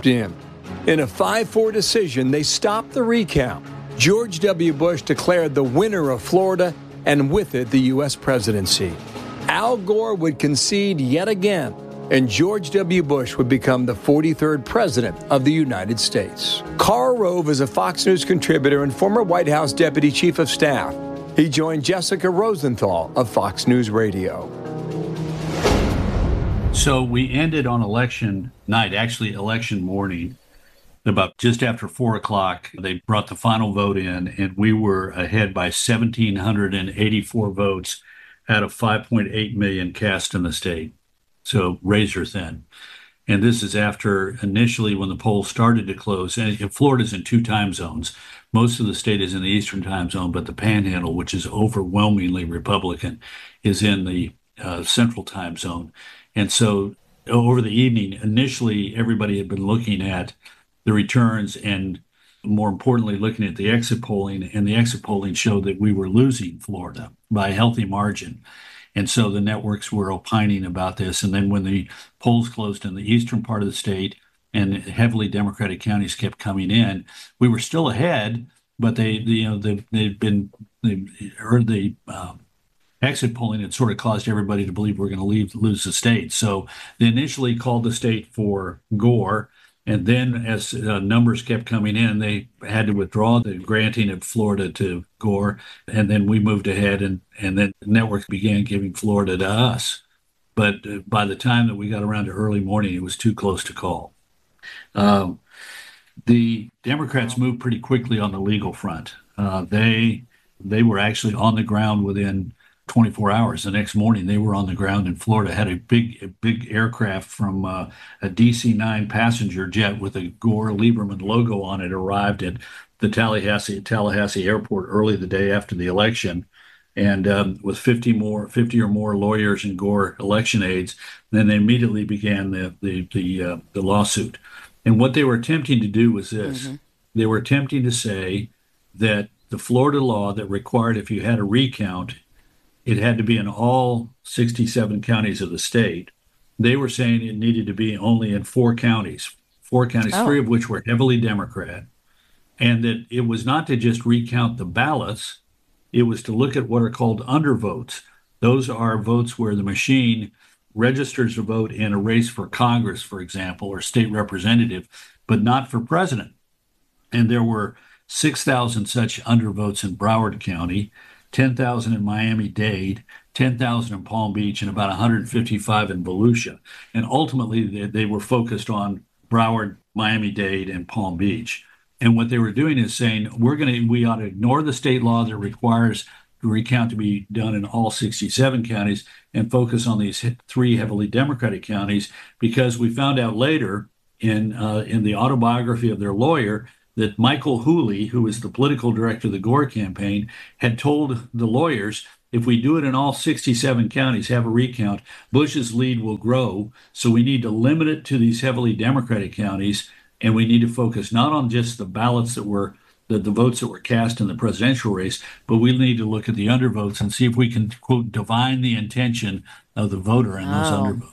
in. In a 5-4 decision, they stopped the recount. George W. Bush declared the winner of Florida, and with it, the U.S. presidency. Al Gore would concede yet again, and George W. Bush would become the 43rd president of the United States. Karl Rove is a Fox News contributor and former White House deputy chief of staff. He joined Jessica Rosenthal of Fox News Radio. So we ended on election night, actually election morning, about just after 4 o'clock. They brought the final vote in, and we were ahead by 1,784 votes out of 5.8 million cast in the state. So razor thin. And this is after initially when the polls started to close. And Florida's in 2 time zones. Most of the state is in the Eastern time zone, but the Panhandle, which is overwhelmingly Republican, is in the Central time zone. And so over the evening, initially, everybody had been looking at the returns and, more importantly, looking at the exit polling. And the exit polling showed that we were losing Florida by a healthy margin. And so the networks were opining about this. And then when the polls closed in the eastern part of the state and heavily Democratic counties kept coming in, we were still ahead, but the exit polling had sort of caused everybody to believe we're going to lose the state. So they initially called the state for Gore. And then as numbers kept coming in, they had to withdraw the granting of Florida to Gore. And then we moved ahead, and then the network began giving Florida to us. But by the time that we got around to early morning, it was too close to call. The Democrats moved pretty quickly on the legal front. They were actually on the ground within 24 hours. The next morning, they were on the ground in Florida, had a big aircraft from a DC-9 passenger jet with a Gore-Lieberman logo on it arrived at the Tallahassee airport early the day after the election. And with 50 or more lawyers and Gore election aides, then they immediately began the lawsuit. And what they were attempting to do was this. Mm-hmm. They were attempting to say that the Florida law that required if you had a recount, it had to be in all 67 counties of the state. They were saying it needed to be only in 4 counties, 3 of which were heavily Democrat, and that it was not to just recount the ballots, it was to look at what are called undervotes. Those are votes where the machine registers a vote in a race for Congress, for example, or state representative, but not for president. And there were 6,000 such undervotes in Broward County, 10,000 in Miami-Dade, 10,000 in Palm Beach, and about 155 in Volusia. And ultimately, they were focused on Broward, Miami-Dade, and Palm Beach. And what they were doing is saying, we ought to ignore the state law that requires the recount to be done in all 67 counties and focus on these 3 heavily Democratic counties, because we found out later in the autobiography of their lawyer that Michael Hooley, who was the political director of the Gore campaign, had told the lawyers, if we do it in all 67 counties, have a recount, Bush's lead will grow. So we need to limit it to these heavily Democratic counties, and we need to focus not on just the ballots that were the votes that were cast in the presidential race, but we need to look at the undervotes and see if we can, quote, divine the intention of the voter in those undervotes.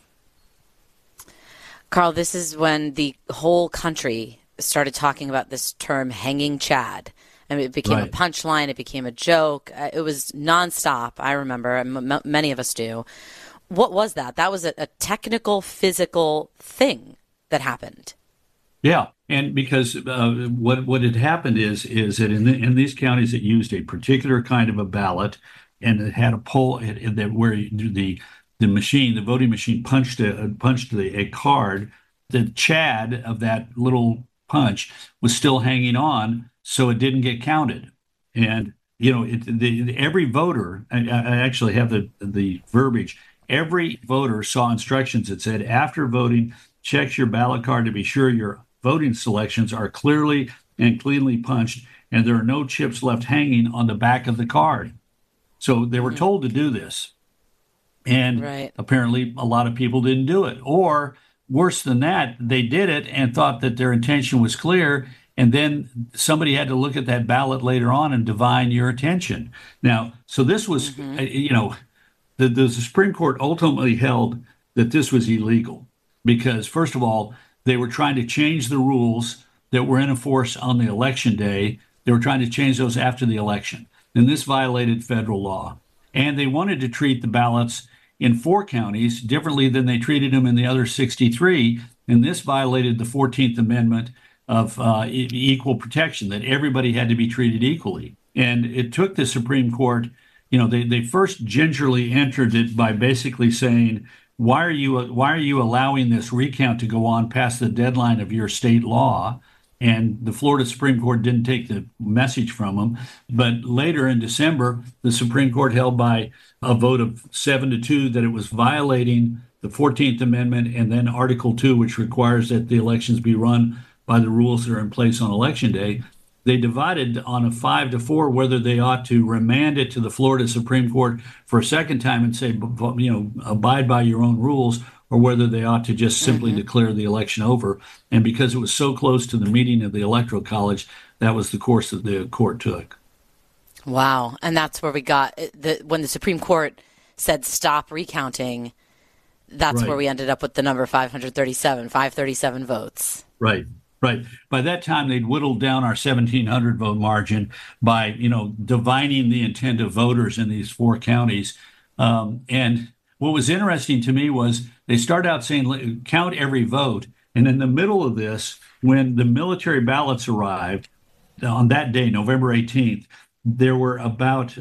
Karl, this is when the whole country started talking about this term hanging Chad. I mean, it became a punchline. It became a joke. It was nonstop. I remember, many of us do. What was that? That was a technical, physical thing that happened. Yeah, and because what had happened is that in these counties it used a particular kind of a ballot, and it had a poll where the voting machine punched a card. The Chad of that little punch was still hanging on, so it didn't get counted. And every voter, I actually have the verbiage. Every voter saw instructions that said, after voting, check your ballot card to be sure your voting selections are clearly and cleanly punched, and there are no chips left hanging on the back of the card. So they were told to do this. And apparently a lot of people didn't do it. Or worse than that, they did it and thought that their intention was clear, and then somebody had to look at that ballot later on and divine your attention. Now, so this was, the Supreme Court ultimately held that this was illegal because, first of all, they were trying to change the rules that were in force on the election day. They were trying to change those after the election. And this violated federal law. And they wanted to treat the ballots in 4 counties differently than they treated them in the other 63. And this violated the 14th Amendment of equal protection, that everybody had to be treated equally. And it took the Supreme Court, they first gingerly entered it by basically saying, why are you allowing this recount to go on past the deadline of your state law? And the Florida Supreme Court didn't take the message from them. But later in December, the Supreme Court held by a vote of 7-2 that it was violating the 14th Amendment and then Article 2, which requires that the elections be run by the rules that are in place on Election Day. They divided on a 5-4 whether they ought to remand it to the Florida Supreme Court for a second time and say, abide by your own rules, or whether they ought to just simply declare the election over. And because it was so close to the meeting of the Electoral College, that was the course that the court took. Wow. And that's where we got when the Supreme Court said stop recounting, that's right. Where we ended up with the number 537 votes. Right. By that time, they'd whittled down our 1,700 vote margin by, divining the intent of voters in these 4 counties. And what was interesting to me was they started out saying, count every vote. And in the middle of this, when the military ballots arrived on that day, November 18th, there were about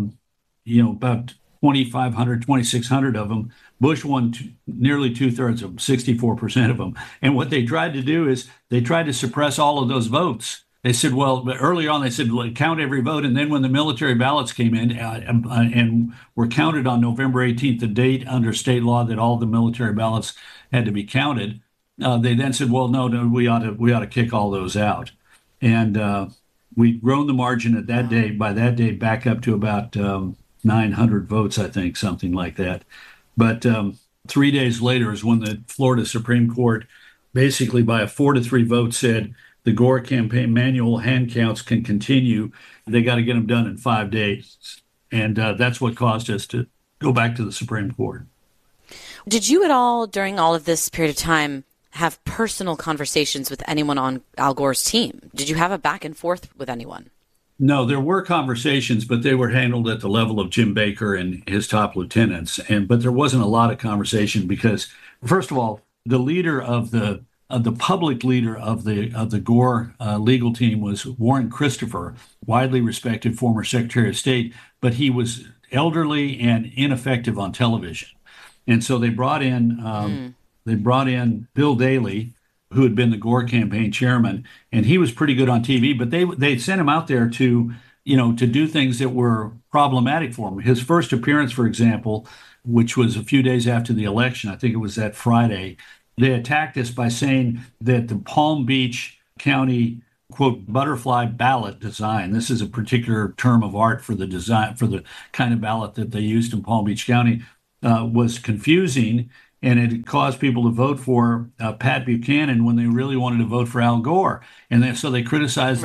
2,500, 2,600 of them. Bush won nearly 2/3 of them, 64% of them. And what they tried to do is they tried to suppress all of those votes. They said, but earlier on, they said, count every vote. And then when the military ballots came in and were counted on November 18th, the date under state law that all the military ballots had to be counted, they then said, no, we ought to kick all those out. And we'd grown the margin at that day, by that day, back up to about 900 votes, I think, something like that. But 3 days later is when the Florida Supreme Court, basically by a 4-3 vote, said the Gore campaign manual hand counts can continue. They got to get them done in 5 days. And that's what caused us to go back to the Supreme Court. Did you at all, during all of this period of time, have personal conversations with anyone on Al Gore's team? Did you have a back and forth with anyone? No, there were conversations, but they were handled at the level of Jim Baker and his top lieutenants. But there wasn't a lot of conversation because, first of all, the leader of the public leader of the Gore legal team was Warren Christopher, widely respected former Secretary of State, but he was elderly and ineffective on television, and so they brought in Bill Daley, who had been the Gore campaign chairman, and he was pretty good on TV, but they sent him out there to do things that were problematic for him. His first appearance, for example, which was a few days after the election, I think it was that Friday, they attacked us by saying that the Palm Beach County, quote, butterfly ballot design, this is a particular term of art for the design, for the kind of ballot that they used in Palm Beach County, was confusing. And it caused people to vote for Pat Buchanan when they really wanted to vote for Al Gore. And so they criticized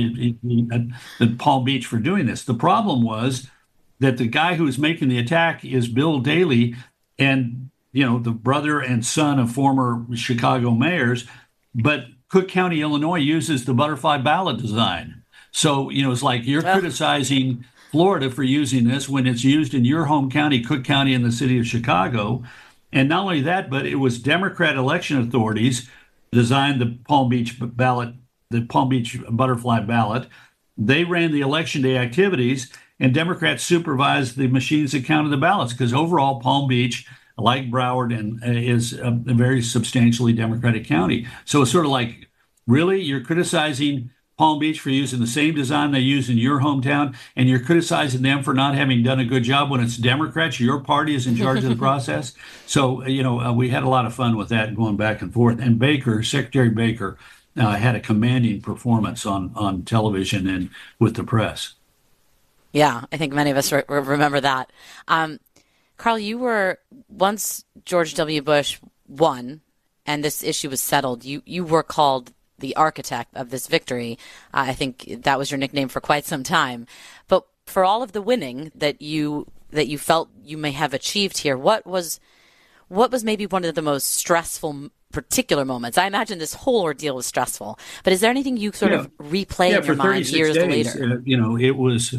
the Palm Beach for doing this. The problem was that the guy who was making the attack is Bill Daley, and the brother and son of former Chicago mayors. But Cook County, Illinois uses the butterfly ballot design. So, it's like you're criticizing Florida for using this when it's used in your home county, Cook County, in the city of Chicago. And not only that, but it was Democrat election authorities designed the Palm Beach ballot, the Palm Beach butterfly ballot. They ran the election day activities, and Democrats supervised the machines that counted the ballots, because overall Palm Beach, like Broward, is a very substantially Democratic county. So it's sort of like, really, you're criticizing Palm Beach for using the same design they use in your hometown, and you're criticizing them for not having done a good job when it's Democrats, your party is in charge of the process. So, we had a lot of fun with that, going back and forth. And Secretary Baker, had a commanding performance on television and with the press. Yeah, I think many of us remember that. Carl, you were, once George W. Bush won and this issue was settled, you were called the architect of this victory. I think that was your nickname for quite some time. But for all of the winning that you felt you may have achieved here, what was what was maybe one of the most stressful particular moments? I imagine this whole ordeal was stressful, but is there anything you sort of replay in your mind years days, later? It was,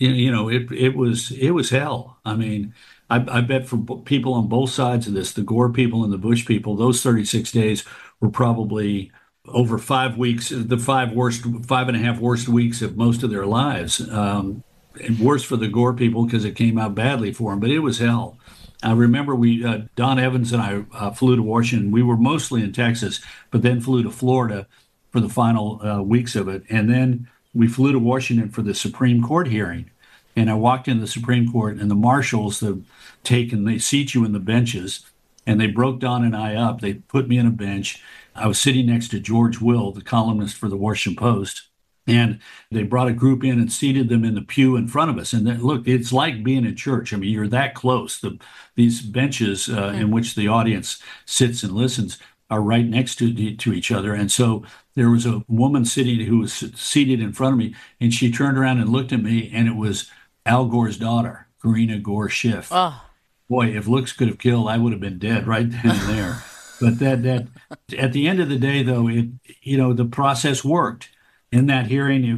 it was hell. I mean, I bet for people on both sides of this, the Gore people and the Bush people, those 36 days were probably over 5 weeks, the 5.5 worst weeks of most of their lives. And worse for the Gore people because it came out badly for them, but it was hell. I remember Don Evans and I flew to Washington. We were mostly in Texas, but then flew to Florida for the final weeks of it. And then we flew to Washington for the Supreme Court hearing. And I walked in the Supreme Court, and the marshals they seat you in the benches, and they broke Don and I up. They put me in a bench. I was sitting next to George Will, the columnist for the Washington Post. And they brought a group in and seated them in the pew in front of us. And then, look, it's like being in church. I mean, you're that close. These benches in which the audience sits and listens are right next to each other. And so there was a woman who was seated in front of me, and she turned around and looked at me, and it was Al Gore's daughter, Karina Gore Schiff. Oh. Boy, if looks could have killed, I would have been dead right then and there. But that at the end of the day, though, the process worked. In that hearing,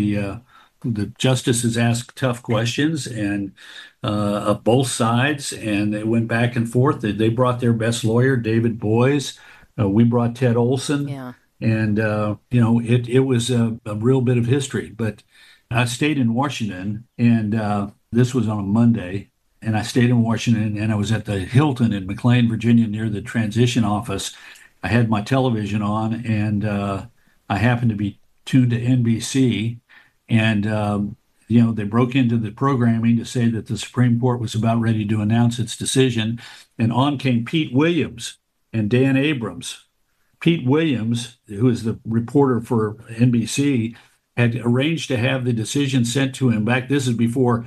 the justices asked tough questions and of both sides, and they went back and forth. They brought their best lawyer, David Boies. We brought Ted Olson. Yeah. And, it was a real bit of history. But I stayed in Washington, and this was on a Monday. And I stayed in Washington, and I was at the Hilton in McLean, Virginia, near the transition office. I had my television on, and I happened to be tuned to NBC, and they broke into the programming to say that the Supreme Court was about ready to announce its decision, and on came Pete Williams and Dan Abrams. Pete Williams, who is the reporter for NBC, had arranged to have the decision sent to him back. This is before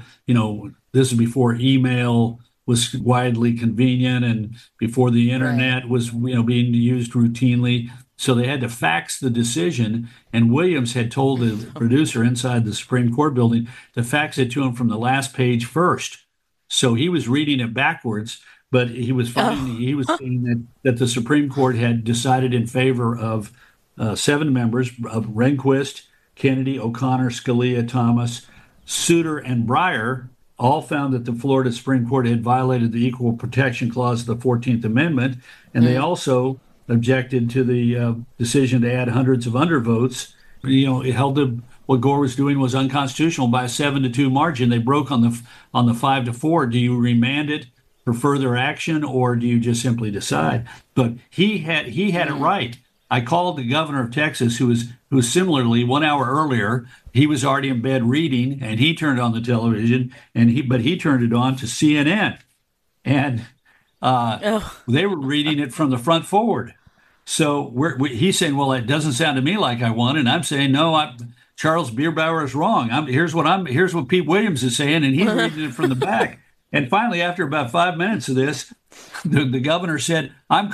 email was widely convenient and before the internet was being used routinely. So they had to fax the decision, and Williams had told the producer inside the Supreme Court building to fax it to him from the last page first. So he was reading it backwards, but he was saying that the Supreme Court had decided in favor of 7 members of Rehnquist, Kennedy, O'Connor, Scalia, Thomas, Souter, and Breyer. All found that the Florida Supreme Court had violated the Equal Protection Clause of the 14th Amendment, and they also objected to the decision to add hundreds of undervotes. It held what Gore was doing was unconstitutional by a 7-2 margin. They broke on the 5-4. Do you remand it for further action, or do you just simply decide? But he had it right. I called the governor of Texas, who was similarly 1 hour earlier. He was already in bed reading, and he turned on the television, but he turned it on to CNN, and they were reading it from the front forward. So he's saying, well, it doesn't sound to me like I won, and I'm saying, no, Charles Bierbauer is wrong. Here's what Pete Williams is saying, and he's reading it from the back. And finally, after about 5 minutes of this, the governor said, I'm